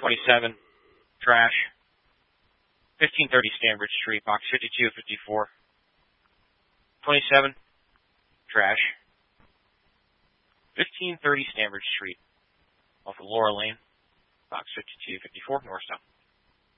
27, trash. 1530 Stanbridge Street, box 5254. 27, trash. 1530 Stanbridge Street, off of Laura Lane, box 5254, Norristown.